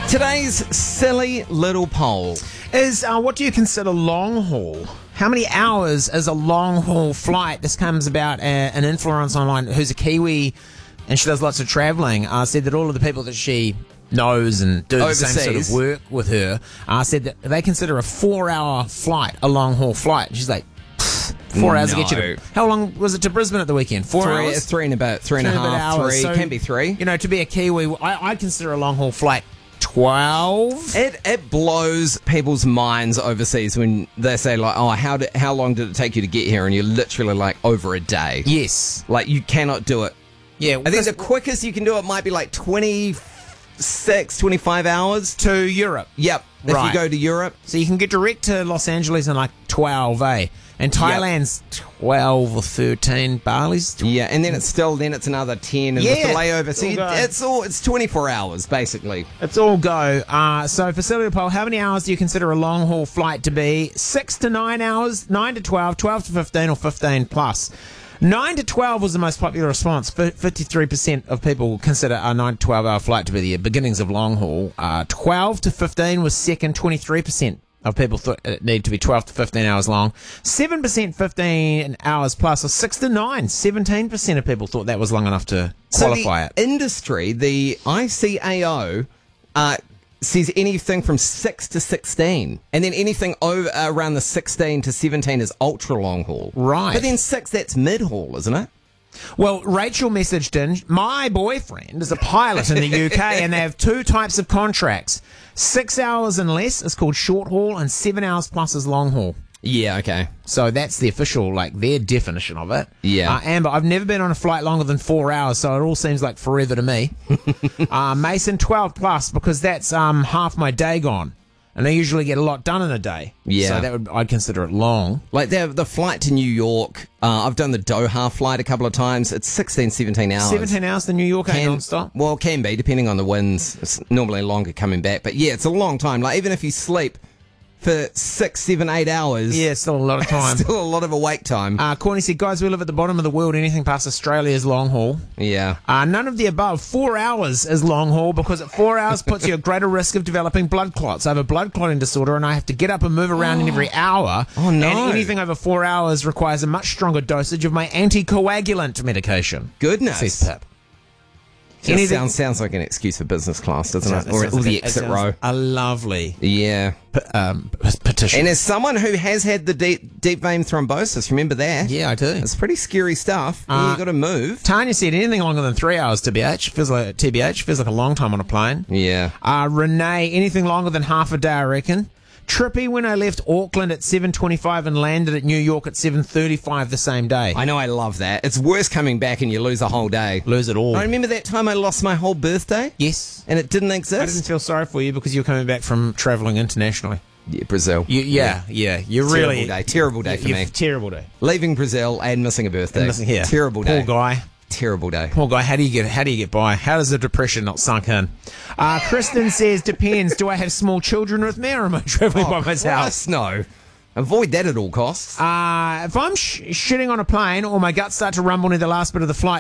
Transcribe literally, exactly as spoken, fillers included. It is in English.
Today's silly little poll is uh, what do you consider long haul? How many hours is a long haul flight? This comes about uh, an influencer online who's a Kiwi and she does lots of travelling. Uh, said that all of the people that she knows and do Overseas. the same sort of work with her uh, said that they consider a four hour flight a long haul flight. And she's like, four hours No. to get you to... How long was it to Brisbane at the weekend? Four three, hours? three and about three and a Three and a bit half, hours. three So, can be three. You know, to be a Kiwi, I, I consider a long haul flight twelve. It it blows people's minds overseas when they say like, oh, how did, how long did it take you to get here? And you're literally like over a day. Yes. Like you cannot do it. Yeah. I think the quickest you can do it might be like twenty-six, twenty-five hours. to Europe. Yep. If Right. you go to Europe. So you can get direct to Los Angeles in like twelve, eh? And Thailand's twelve or thirteen. Bali's Yeah, and then it's still then it's another ten and with Yeah. the layover. So All you, go. it's all it's twenty-four hours basically. It's all go. Uh, so for Silly Poll, how many hours do you consider a long haul flight to be? Six to nine hours, nine to twelve, twelve to fifteen, or fifteen plus. Nine to twelve was the most popular response. fifty-three percent of people consider a nine to twelve hour flight to be the beginnings of long haul. Uh, twelve to fifteen was second. twenty-three percent of people thought it needed to be twelve to fifteen hours long. seven percent fifteen hours plus, or six to nine. seventeen percent of people thought that was long enough to qualify so it. the industry, the I C A O, uh, says anything from six to sixteen, and then anything over uh, around the sixteen to seventeen is ultra long haul. Right. But then six, that's mid haul, isn't it? Well, Rachel messaged in, my boyfriend is a pilot in the U K and they have two types of contracts. Six hours and less is called short haul and seven hours plus is long haul. Yeah. Okay. So that's the official, like, their definition of it. Yeah. Uh, Amber, I've never been on a flight longer than four hours, so it all seems like forever to me. uh, Mason, twelve plus, because that's um half my day gone. And I usually get a lot done in a day. Yeah. So that would, I'd consider it long. Like the the flight to New York, uh, I've done the Doha flight a couple of times. It's sixteen, seventeen hours. seventeen hours to New York, ain't Can, non-stop. well, can be, depending on the winds. It's normally longer coming back. But yeah, it's a long time. Like, even if you sleep for six, seven, eight hours, Yeah, still a lot of time. still a lot of awake time. Uh, Corny said, guys, we live at the bottom of the world. Anything past Australia is long haul. yeah. Uh, none of the above. Four hours is long haul because at four hours puts you at greater risk of developing blood clots. I have a blood clotting disorder and I have to get up and move around in every hour. Oh, no. And anything over four hours requires a much stronger dosage of my anticoagulant medication. Goodness. Says Pip. Just Anything- sounds, sounds like an excuse for business class, doesn't it? It Or, sounds or like the a- it exit sounds row. A lovely Yeah. p- um, p- petition. And as someone who has had the deep, deep vein thrombosis, remember that? Yeah, I do. It's pretty scary stuff. Uh, you got to move. Tanya said anything longer than three hours T B H feels like T B H feels like a long time on a plane. Yeah. Uh, Renee, anything longer than half a day, I reckon. Trippy, when I left Auckland at seven twenty-five and landed at New York at seven thirty-five the same day. I know, I love that. It's worse coming back and you lose a whole day. Lose it all. I remember that time I lost my whole birthday Yes. and it didn't I didn't exist. feel sorry for you because you were coming back from travelling internationally. Yeah, Brazil. You, yeah, yeah. You're Terrible really... day. Terrible day for you- me. Terrible day. Leaving Brazil and missing a birthday. Listen here. Terrible Poor day. guy. Terrible day. Poor guy. How do you get? How do you get by? How does the depression not sunk in? Uh, Kristen says, depends. Do I have small children with me or am I travelling by myself? Christ, no. Avoid that at all costs. Uh, if I'm sh- shitting on a plane or my guts start to rumble near the last bit of the flight,